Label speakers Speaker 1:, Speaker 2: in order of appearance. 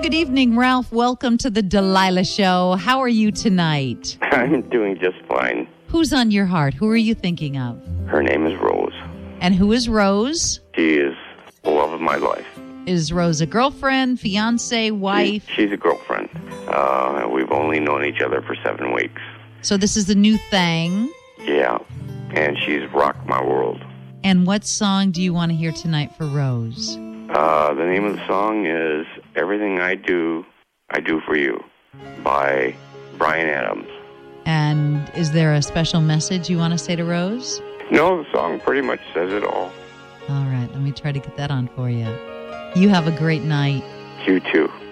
Speaker 1: good evening, Ralph. Welcome to the Delilah Show. How are you tonight?
Speaker 2: I'm doing just fine.
Speaker 1: Who's on your heart? Who are you thinking of?
Speaker 2: Her name is Rose.
Speaker 1: And who is Rose?
Speaker 2: She is the love of my life.
Speaker 1: Is Rose a girlfriend, fiance, wife?
Speaker 2: She's a girlfriend. We've only known each other for 7 weeks.
Speaker 1: So this is the new thing.
Speaker 2: Yeah, and she's rocked my world.
Speaker 1: And what song do you want to hear tonight for Rose?
Speaker 2: The name of the song is Everything I Do For You by Bryan Adams.
Speaker 1: And is there a special message you want to say to Rose?
Speaker 2: No, the song pretty much says it all.
Speaker 1: All right, let me try to get that on for you. You have a great night.
Speaker 2: You too.